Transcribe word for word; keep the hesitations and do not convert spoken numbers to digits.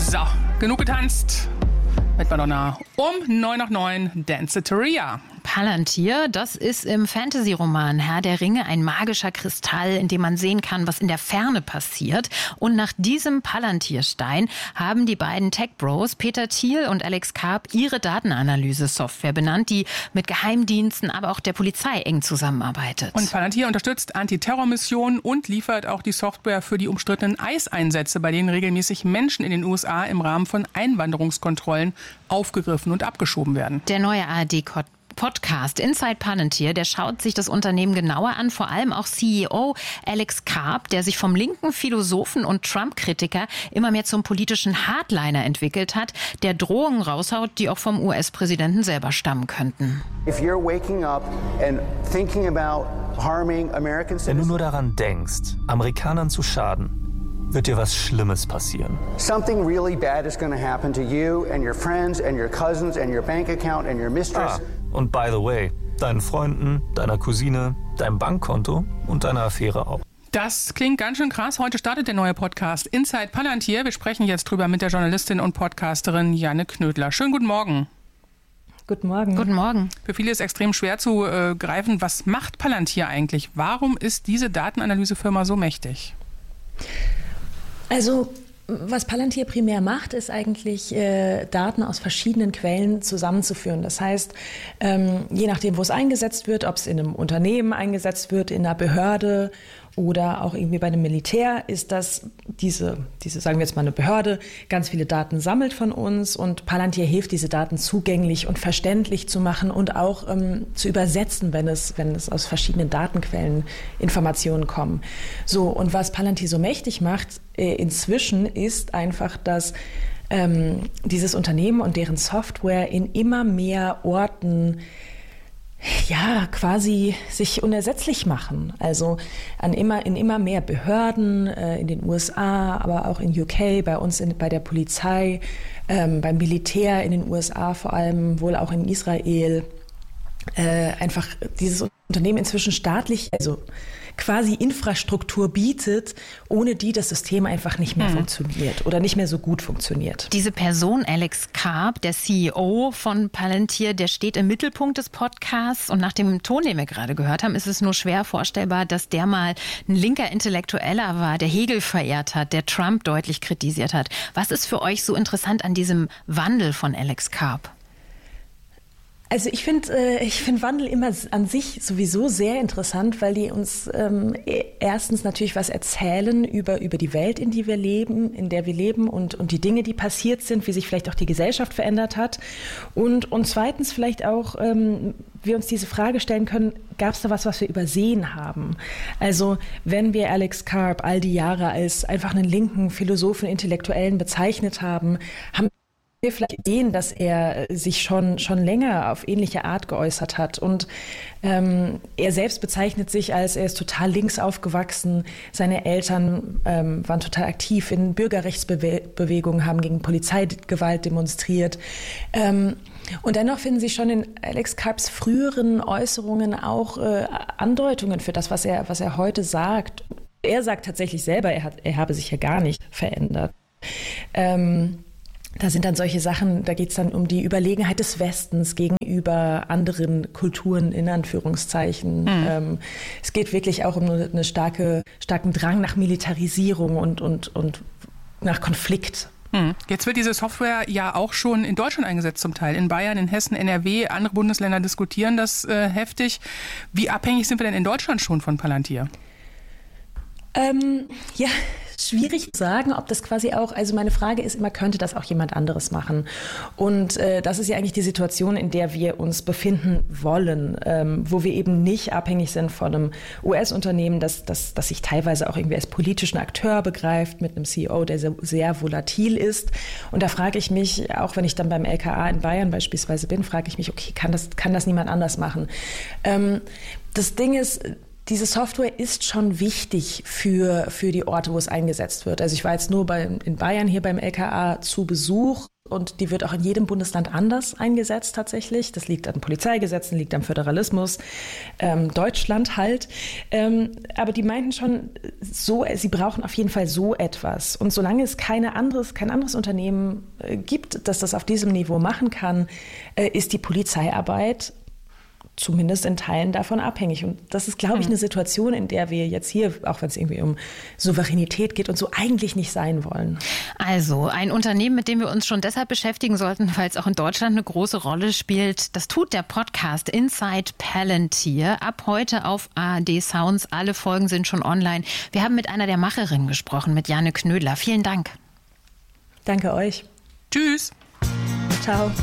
So, genug getanzt mit Madonna. Um neun nach neun, Danceteria. Palantir, das ist im Fantasy-Roman Herr der Ringe ein magischer Kristall, in dem man sehen kann, was in der Ferne passiert. Und nach diesem Palantirstein haben die beiden Tech-Bros Peter Thiel und Alex Karp ihre Datenanalyse-Software benannt, die mit Geheimdiensten, aber auch der Polizei eng zusammenarbeitet. Und Palantir unterstützt Antiterrormissionen und liefert auch die Software für die umstrittenen I C E-Einsätze, bei denen regelmäßig Menschen in den U S A im Rahmen von Einwanderungskontrollen aufgegriffen und abgeschoben werden. Der neue A R D-Code Podcast Inside Palantir, der schaut sich das Unternehmen genauer an, vor allem auch C E O Alex Karp, der sich vom linken Philosophen und Trump-Kritiker immer mehr zum politischen Hardliner entwickelt hat, der Drohungen raushaut, die auch vom U S-Präsidenten selber stammen könnten. Wenn du nur daran denkst, Amerikanern zu schaden, wird dir was Schlimmes passieren. Something really bad is going to happen to you and your friends and your cousins and your bank account and your mistress. Ah, und by the way, deinen Freunden, deiner Cousine, deinem Bankkonto und deiner Affäre auch. Das klingt ganz schön krass. Heute startet der neue Podcast Inside Palantir. Wir sprechen jetzt drüber mit der Journalistin und Podcasterin Janne Knödler. Schönen guten Morgen. Guten Morgen. Guten Morgen. Für viele ist extrem schwer zu äh, greifen. Was macht Palantir eigentlich? Warum ist diese Datenanalysefirma so mächtig? Also, was Palantir primär macht, ist eigentlich äh, Daten aus verschiedenen Quellen zusammenzuführen. Das heißt, ähm, je nachdem, wo es eingesetzt wird, ob es in einem Unternehmen eingesetzt wird, in einer Behörde oder auch irgendwie bei einem Militär, ist das diese, diese, sagen wir jetzt mal eine Behörde, ganz viele Daten sammelt von uns und Palantir hilft, diese Daten zugänglich und verständlich zu machen und auch ähm, zu übersetzen, wenn es, wenn es aus verschiedenen Datenquellen Informationen kommen. So, und was Palantir so mächtig macht äh, inzwischen ist einfach, dass ähm, dieses Unternehmen und deren Software in immer mehr Orten ja, quasi sich unersetzlich machen. Also an immer, in immer mehr Behörden, äh, in den U S A, aber auch in U K, bei uns in, bei der Polizei, ähm, beim Militär in den U S A vor allem, wohl auch in Israel. Äh, einfach dieses Unternehmen inzwischen staatlich, also quasi Infrastruktur bietet, ohne die das System einfach nicht mehr hm. funktioniert oder nicht mehr so gut funktioniert. Diese Person, Alex Karp, der C E O von Palantir, der steht im Mittelpunkt des Podcasts und nach dem Ton, den wir gerade gehört haben, ist es nur schwer vorstellbar, dass der mal ein linker Intellektueller war, der Hegel verehrt hat, der Trump deutlich kritisiert hat. Was ist für euch so interessant an diesem Wandel von Alex Karp? Also ich finde äh, ich finde Wandel immer an sich sowieso sehr interessant, weil die uns ähm, erstens natürlich was erzählen über über die Welt, in die wir leben, in der wir leben und und die Dinge, die passiert sind, wie sich vielleicht auch die Gesellschaft verändert hat und und zweitens vielleicht auch ähm, wir uns diese Frage stellen können, gab es da was, was wir übersehen haben? Also wenn wir Alex Karp all die Jahre als einfach einen linken Philosophen, Intellektuellen bezeichnet haben, haben wir vielleicht sehen, dass er sich schon schon länger auf ähnliche Art geäußert hat und ähm, er selbst bezeichnet sich als, er ist total links aufgewachsen, seine Eltern ähm, waren total aktiv in Bürgerrechtsbewegungen, haben gegen Polizeigewalt demonstriert ähm, und dennoch finden Sie schon in Alex Karps früheren Äußerungen auch äh, Andeutungen für das, was er was er heute sagt. Er sagt tatsächlich selber, er hat er habe sich ja gar nicht verändert. Ähm, Da sind dann solche Sachen, da geht es dann um die Überlegenheit des Westens gegenüber anderen Kulturen, in Anführungszeichen. Mhm. Ähm, es geht wirklich auch um eine, eine starke, starken Drang nach Militarisierung und, und, und nach Konflikt. Mhm. Jetzt wird diese Software ja auch schon in Deutschland eingesetzt zum Teil. In Bayern, in Hessen, N R W, andere Bundesländer diskutieren das äh, heftig. Wie abhängig sind wir denn in Deutschland schon von Palantir? Ähm, ja, schwierig zu sagen, ob das quasi auch, also meine Frage ist immer, könnte das auch jemand anderes machen? Und äh, das ist ja eigentlich die Situation, in der wir uns befinden wollen, ähm, wo wir eben nicht abhängig sind von einem U S-Unternehmen, das, das, das sich teilweise auch irgendwie als politischen Akteur begreift, mit einem C E O, der sehr, sehr volatil ist. Und da frage ich mich, auch wenn ich dann beim L K A in Bayern beispielsweise bin, frage ich mich, okay, kann das, kann das niemand anders machen? Ähm, das Ding ist, diese Software ist schon wichtig für, für die Orte, wo es eingesetzt wird. Also ich war jetzt nur bei, in Bayern hier beim L K A zu Besuch Und die wird auch in jedem Bundesland anders eingesetzt tatsächlich. Das liegt an Polizeigesetzen, liegt am Föderalismus, ähm, Deutschland halt. Ähm, aber die meinten schon, so, sie brauchen auf jeden Fall so etwas. Und solange es keine anderes, kein anderes Unternehmen äh, gibt, das das auf diesem Niveau machen kann, äh, ist die Polizeiarbeit zumindest in Teilen davon abhängig. Und das ist, glaube ich, eine Situation, in der wir jetzt hier, auch wenn es irgendwie um Souveränität geht und so, eigentlich nicht sein wollen. Also ein Unternehmen, mit dem wir uns schon deshalb beschäftigen sollten, weil es auch in Deutschland eine große Rolle spielt. Das tut der Podcast Inside Palantir. Ab heute auf A R D Sounds. Alle Folgen sind schon online. Wir haben mit einer der Macherinnen gesprochen, mit Janne Knödler. Vielen Dank. Danke euch. Tschüss. Ciao.